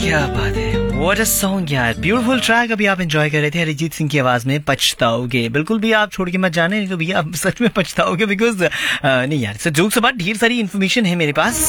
क्या बात है, व्हाट अ सॉन्ग यार, ब्यूटीफुल ट्रैक अभी आप एंजॉय कर रहे थे अरिजीत सिंह की आवाज में पछताओगे। बिल्कुल भी आप छोड़ के मत जाने, नहीं तो भैया आप सच में पछताओगे। बिकॉज नहीं यार, सो जोक्स अपार्ट, ढेर सारी इन्फॉर्मेशन है मेरे पास।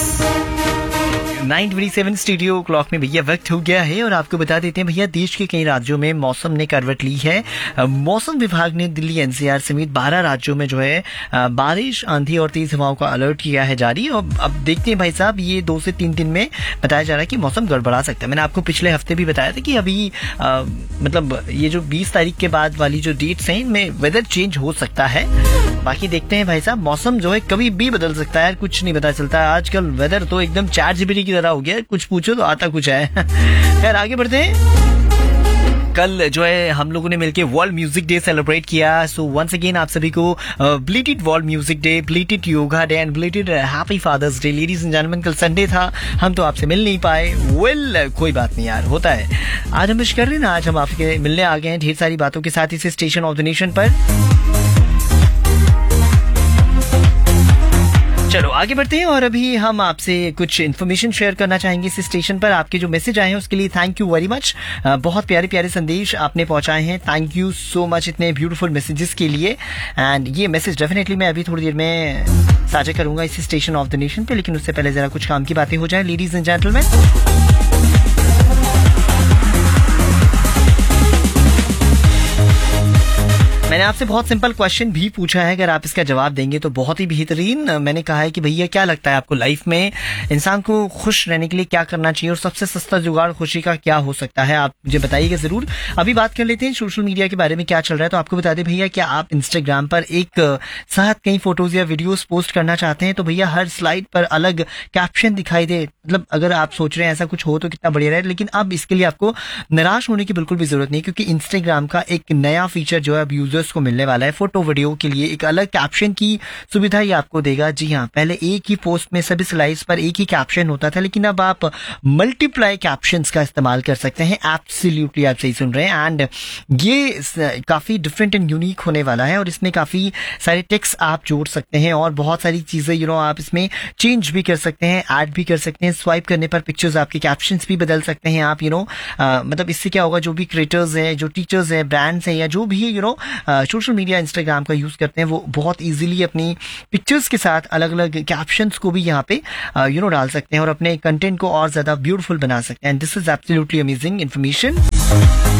9:27 स्टूडियो क्लॉक में भैया वक्त हो गया है और आपको बता देते हैं भैया, देश के कई राज्यों में मौसम ने करवट ली है। मौसम विभाग ने दिल्ली एनसीआर समेत 12 राज्यों में जो है बारिश, आंधी और तेज हवाओं का अलर्ट किया है जारी। और अब देखते हैं भाई साहब, ये 2 से 3 दिन में बताया जा रहा है कि मौसम गड़बड़ा सकता है। मैंने आपको पिछले हफ्ते भी बताया था कि अभी मतलब ये जो 20 तारीख के बाद वाली जो डेट्स हैं, इनमें वेदर चेंज हो सकता है। बाकी देखते हैं भाई साहब, मौसम जो है कभी भी बदल सकता है, कुछ नहीं पता चलता। आजकल वेदर तो एकदम ChatGPT की तरह हो गया है, कुछ पूछो तो आता कुछ है। खैर आगे बढ़ते हैं। कल जो है हम लोगों ने मिलकर वर्ल्ड म्यूजिक डे सेलिब्रेट किया। सो वंस अगेन आप सभी को ब्लेटेड world music day, ब्लेटेड yoga day and ब्लेटेड happy father's day. Ladies and gentleman, कल संडे था, हम तो आपसे मिल नहीं पाए। वेल कोई बात नहीं यार, होता है। आज हम विश कर रहे हैं ना, आज हम आपके मिलने आ गए हैं ढेर सारी बातों के साथ इस स्टेशन ऑफ द नेशन पर। चलो आगे बढ़ते हैं और अभी हम आपसे कुछ इन्फॉर्मेशन शेयर करना चाहेंगे इस स्टेशन पर। आपके जो मैसेज आए हैं उसके लिए थैंक यू वेरी मच। बहुत प्यारे प्यारे संदेश आपने पहुंचाए हैं, थैंक यू सो मच इतने ब्यूटीफुल मैसेजेस के लिए। एंड ये मैसेज डेफिनेटली मैं अभी थोड़ी देर में साझा करूंगा इस स्टेशन ऑफ द नेशन पे, लेकिन उससे पहले जरा कुछ काम की बातें हो जाए। लेडीज एंड जेंटलमैन, मैंने आपसे बहुत सिंपल क्वेश्चन भी पूछा है, अगर आप इसका जवाब देंगे तो बहुत ही बेहतरीन। मैंने कहा है कि भैया क्या लगता है आपको, लाइफ में इंसान को खुश रहने के लिए क्या करना चाहिए और सबसे सस्ता जुगाड़ खुशी का क्या हो सकता है, आप मुझे बताइएगा जरूर। अभी बात कर लेते हैं सोशल मीडिया के बारे में क्या चल रहा है। तो आपको बता दें भैया, क्या आप इंस्टाग्राम पर एक साथ कई फोटोज या वीडियोस पोस्ट करना चाहते हैं तो भैया हर स्लाइड पर अलग कैप्शन दिखाई दे। मतलब अगर आप सोच रहे हैं ऐसा कुछ हो तो कितना बढ़िया रहे, लेकिन अब इसके लिए आपको निराश होने की बिल्कुल भी जरूरत नहीं, क्योंकि इंस्टाग्राम का एक नया फीचर जो है अब यूजर्स को मिलने वाला है। फोटो वीडियो के लिए एक अलग कैप्शन की सुविधा ही आपको देगा। जी हाँ, पहले एक ही पोस्ट में सभी स्लाइड्स पर एक ही कैप्शन होता था, लेकिन अब आप मल्टीप्लाई कैप्शंस का इस्तेमाल कर सकते हैं। एब्सोल्युटली आप सही सुन रहे हैं। एंड ये काफी डिफरेंट एंड यूनिक होने वाला है और इसमें काफी सारे टेक्स्ट आप जोड़ सकते हैं और बहुत सारी चीजें आप इसमें चेंज भी कर सकते हैं, ऐड भी कर सकते हैं। स्वाइप करने पर पिक्चर्स, आपके कैप्शंस भी बदल सकते हैं आप। मतलब इससे क्या होगा, जो भी क्रिएटर्स हैं, जो टीचर्स हैं, ब्रांड्स हैं, या जो भी सोशल मीडिया इंस्टाग्राम का यूज करते हैं, वो बहुत इजीली अपनी पिक्चर्स के साथ अलग अलग कैप्शंस को भी यहाँ पे डाल सकते हैं और अपने कंटेंट को और ज्यादा ब्यूटीफुल बना सकते हैं। This is absolutely amazing information.